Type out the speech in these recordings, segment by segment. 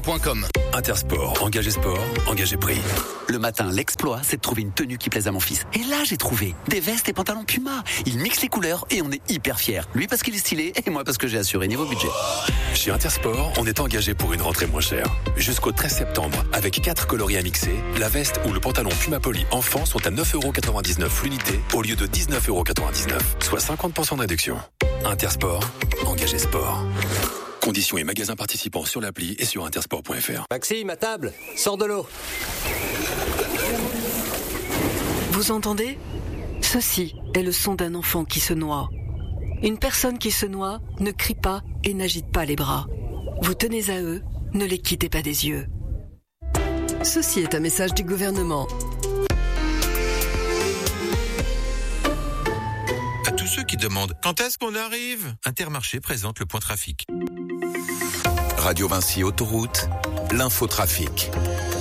Intersport, engagé sport, engagé prix. Le matin, l'exploit, c'est de trouver une tenue qui plaise à mon fils. Et là, j'ai trouvé des vestes et pantalons Puma. Il mixe les couleurs et on est hyper fiers. Lui parce qu'il est stylé et moi parce que j'ai assuré niveau budget. Chez Intersport, on est engagé pour une rentrée moins chère. Jusqu'au 13 septembre, avec 4 coloris à mixer, la veste ou le pantalon Puma Poly enfant sont à 9,99€ l'unité au lieu de 19,99€, soit 50% de réduction. Intersport, engagé sport. Conditions et magasins participants sur l'appli et sur intersport.fr. Maxime, à table, sors de l'eau. Vous entendez ? Ceci est le son d'un enfant qui se noie. Une personne qui se noie ne crie pas et n'agite pas les bras. Vous tenez à eux, ne les quittez pas des yeux. Ceci est un message du gouvernement. À tous ceux qui demandent quand est-ce qu'on arrive, Intermarché présente le point trafic. Radio Vinci Autoroute, l'infotrafic.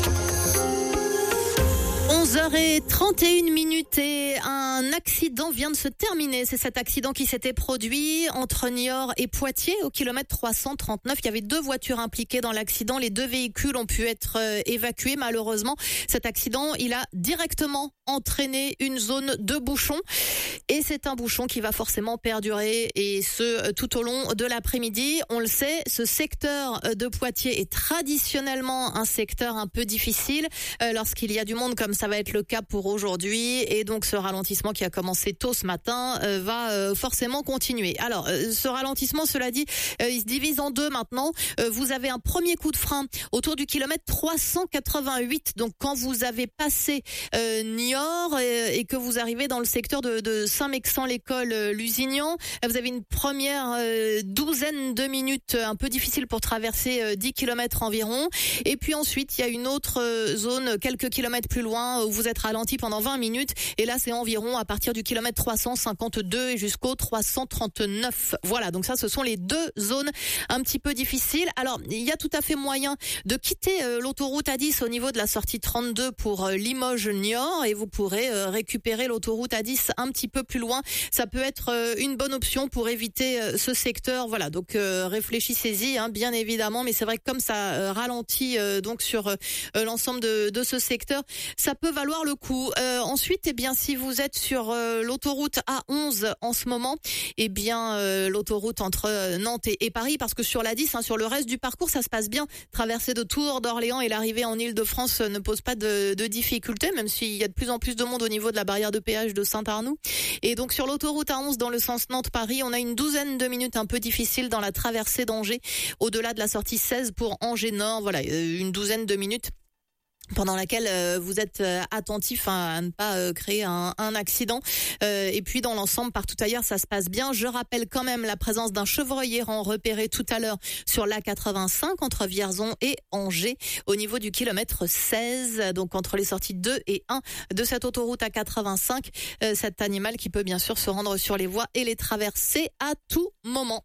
11h31 et un accident vient de se terminer. C'est cet accident qui s'était produit entre Niort et Poitiers au kilomètre 339. Il y avait 2 voitures impliquées dans l'accident. Les 2 véhicules ont pu être évacués. Malheureusement, cet accident, il a directement entraîné une zone de bouchon. Et c'est un bouchon qui va forcément perdurer et ce tout au long de l'après-midi. On le sait, ce secteur de Poitiers est traditionnellement un secteur un peu difficile lorsqu'il y a du monde comme ça va être le cas pour aujourd'hui et donc ce ralentissement qui a commencé tôt ce matin va forcément continuer. Alors ce ralentissement, cela dit, il se divise en 2 maintenant. Vous avez un premier coup de frein autour du kilomètre 388. Donc quand vous avez passé Niort et que vous arrivez dans le secteur de Saint-Mexan-l'École Lusignan, vous avez une première douzaine de minutes un peu difficile pour traverser 10 kilomètres environ. Et puis ensuite, il y a une autre zone quelques kilomètres plus loin où vous êtes ralenti pendant 20 minutes. Et là, c'est environ à partir du kilomètre 352 et jusqu'au 339. Voilà, donc ça, ce sont les 2 zones un petit peu difficiles. Alors, il y a tout à fait moyen de quitter l'autoroute A10 au niveau de la sortie 32 pour Limoges-Niort et vous pourrez récupérer l'autoroute A10 un petit peu plus loin. Ça peut être une bonne option pour éviter ce secteur. Voilà, donc réfléchissez-y, bien évidemment. Mais c'est vrai que comme ça ralentit donc sur l'ensemble de ce secteur, ça peut valoir le coup. Ensuite, eh bien, si vous êtes sur l'autoroute A11 en ce moment, eh bien, l'autoroute entre Nantes et Paris, parce que sur la 10, sur le reste du parcours, ça se passe bien. Traversée de Tours, d'Orléans et l'arrivée en Île-de-France ne pose pas de difficultés, même s'il y a de plus en plus de monde au niveau de la barrière de péage de Saint-Arnoux. Et donc, sur l'autoroute A11 dans le sens Nantes-Paris, on a une douzaine de minutes un peu difficiles dans la traversée d'Angers, au-delà de la sortie 16 pour Angers-Nord. Voilà, une douzaine de minutes pendant laquelle vous êtes attentif à ne pas créer un accident. Et puis dans l'ensemble, partout ailleurs, ça se passe bien. Je rappelle quand même la présence d'un chevreuil errant repéré tout à l'heure sur l'A85 entre Vierzon et Angers au niveau du kilomètre 16, donc entre les sorties 2 et 1 de cette autoroute A85. Cet animal qui peut bien sûr se rendre sur les voies et les traverser à tout moment.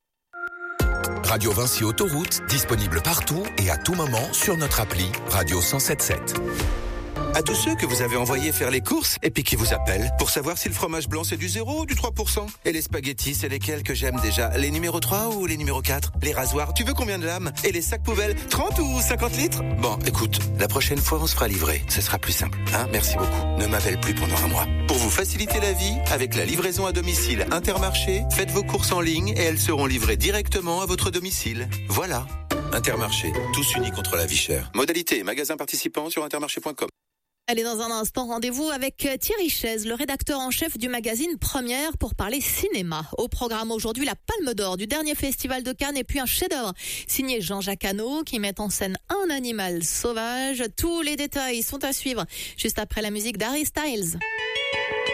Radio Vinci Autoroute, disponible partout et à tout moment sur notre appli Radio 107.7. À tous ceux que vous avez envoyés faire les courses et puis qui vous appellent pour savoir si le fromage blanc c'est du 0 ou du 3%. Et les spaghettis, c'est lesquels que j'aime déjà? Les numéros 3 ou les numéros 4? Les rasoirs, tu veux combien de lames? Et les sacs poubelles, 30 ou 50 litres? Bon, écoute, la prochaine fois on se fera livrer. Ce sera plus simple, Merci beaucoup. Ne m'appelle plus pendant un mois. Pour vous faciliter la vie, avec la livraison à domicile Intermarché, faites vos courses en ligne et elles seront livrées directement à votre domicile. Voilà. Intermarché, tous unis contre la vie chère. Modalité et magasins participants sur intermarché.com. Allez, dans un instant, rendez-vous avec Thierry Chaise, le rédacteur en chef du magazine Première, pour parler cinéma. Au programme aujourd'hui, la Palme d'Or du dernier festival de Cannes et puis un chef-d'œuvre signé Jean-Jacques Hano qui met en scène un animal sauvage. Tous les détails sont à suivre juste après la musique d'Harry Styles.